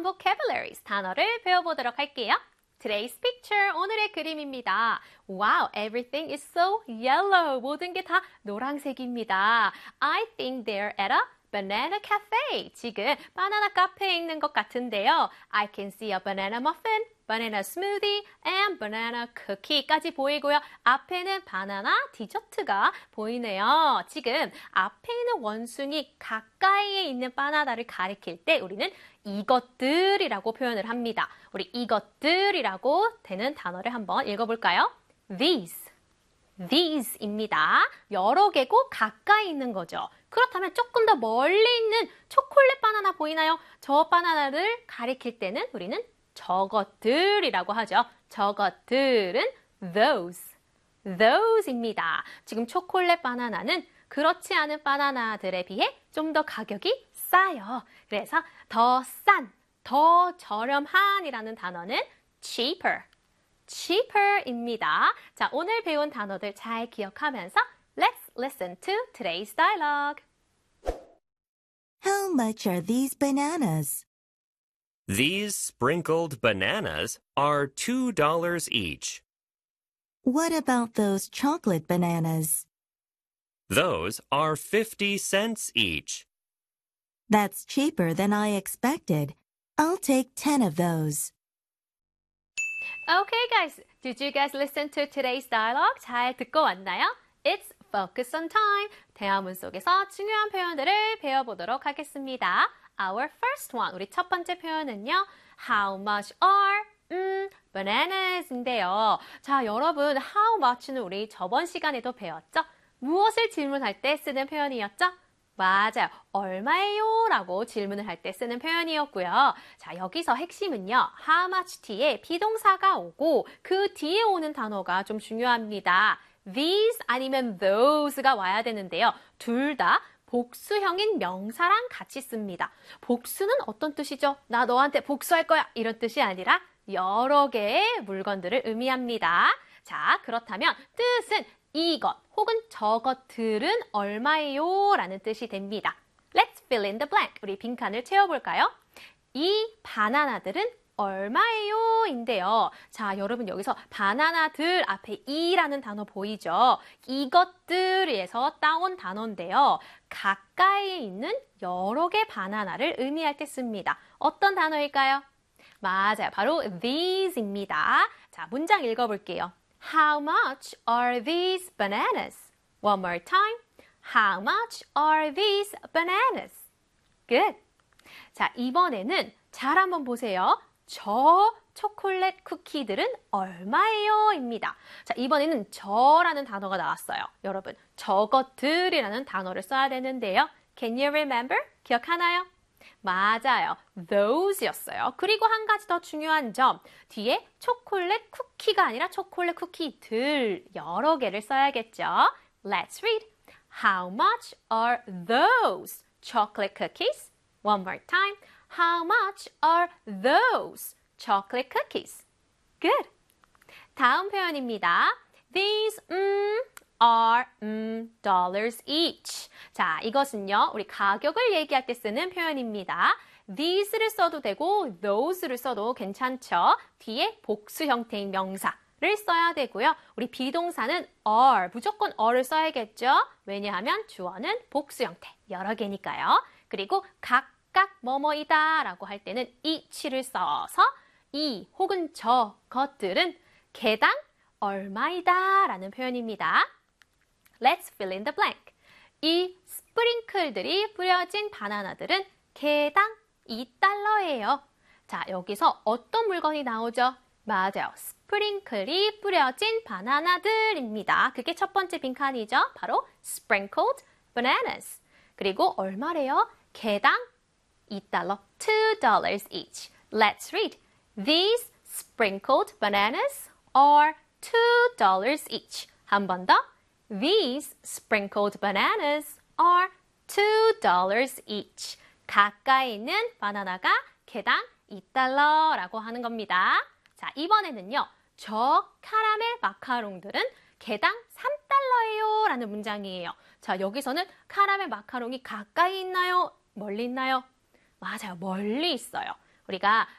vocabularies, 단어를 배워보도록 할게요. Today's picture, 오늘의 그림입니다. Wow, everything is so yellow. 모든 게 다 노란색입니다. I think they're at a banana cafe. 지금 바나나 카페에 있는 것 같은데요. I can see a banana muffin, banana smoothie, and banana cookie까지 보이고요. 앞에는 바나나 디저트가 보이네요. 지금 앞에 있는 원숭이 가까이에 있는 바나나를 가리킬 때 우리는 이것들이라고 표현을 합니다. 우리 이것들이라고 되는 단어를 한번 읽어볼까요? These입니다. 여러 개고 가까이 있는 거죠. 그렇다면 조금 더 멀리 있는 초콜릿 바나나 보이나요? 저 바나나를 가리킬 때는 우리는 저것들이라고 하죠. 저것들은 those입니다. 지금 초콜릿 바나나는 그렇지 않은 바나나들에 비해 좀 더 가격이 싸요. 그래서 더 싼, 더 저렴한이라는 단어는 cheaper입니다. 자, 오늘 배운 단어들 잘 기억하면서 Let's listen to today's dialogue. How much are these bananas? These sprinkled bananas are $2 each. What about those chocolate bananas? Those are 50 cents each. That's cheaper than I expected. I'll take 10 of those. Okay, guys. Did you guys listen to today's dialogue? 잘 듣고 왔나요? It's focus on time. 대화문 속에서 중요한 표현들을 배워보도록 하겠습니다. Our first one. 우리 첫 번째 표현은요. How much are bananas인데요. 자, 여러분, how much는 우리 저번 시간에도 배웠죠? 무엇을 질문할 때 쓰는 표현이었죠? 맞아요. 얼마예요? 라고 질문을 할 때 쓰는 표현이었고요. 자, 여기서 핵심은요. how much 뒤에 비동사가 오고 그 뒤에 오는 단어가 좀 중요합니다. these 아니면 those가 와야 되는데요. 둘 다 복수형인 명사랑 같이 씁니다. 복수는 어떤 뜻이죠? 나 너한테 복수할 거야. 이런 뜻이 아니라 여러 개의 물건들을 의미합니다. 자, 그렇다면 뜻은 이것 혹은 저것들은 얼마예요? 라는 뜻이 됩니다. Let's fill in the blank. 우리 빈칸을 채워볼까요? 이 바나나들은 얼마예요? 인데요. 자, 여러분 여기서 바나나들 앞에 이라는 단어 보이죠? 이것들에서 따온 단어인데요. 가까이에 있는 여러 개 바나나를 의미할 때 씁니다. 어떤 단어일까요? 맞아요. 바로 these입니다. 자, 문장 읽어볼게요. How much are these bananas? One more time. How much are these bananas? Good. 자, 이번에는 잘 한번 보세요. 저 초콜릿 쿠키들은 얼마예요? 입니다. 자, 이번에는 저라는 단어가 나왔어요. 여러분, 저것들이라는 단어를 써야 되는데요. Can you remember? 기억하나요? 맞아요. those였어요. 그리고 한 가지 더 중요한 점. 뒤에 초콜릿 쿠키가 아니라 초콜릿 쿠키들 여러 개를 써야겠죠. Let's read. How much are those chocolate cookies? One more time. How much are those chocolate cookies? Good. 다음 표현입니다. These are dollars each. 자, 이것은요, 우리 가격을 얘기할 때 쓰는 표현입니다. These를 써도 되고, those를 써도 괜찮죠. 뒤에 복수 형태인 명사를 써야 되고요. 우리 비동사는 are, 무조건 are를 써야겠죠. 왜냐하면 주어는 복수 형태, 여러 개니까요. 그리고 각각 뭐뭐이다 라고 할 때는 each를 써서 이 혹은 저 것들은 개당 얼마이다 라는 표현입니다. Let's fill in the blank. 이 스프링클들이 뿌려진 바나나들은 개당 $2예요. 자, 여기서 어떤 물건이 나오죠? 맞아요. 스프링클이 뿌려진 바나나들입니다. 그게 첫 번째 빈칸이죠. 바로 sprinkled bananas. 그리고 얼마래요? 개당 $2, $2 each. Let's read. These sprinkled bananas are $2 each. 한 번 더. These sprinkled bananas are $2 each. 가까이 있는 바나나가 개당 $2라고 하는 겁니다. 자, 이번에는요. 저 카라멜 마카롱들은 개당 $3예요 라는 문장이에요. 자, 여기서는 카라멜 마카롱이 가까이 있나요? 멀리 있나요? 맞아요. 멀리 있어요. 우리가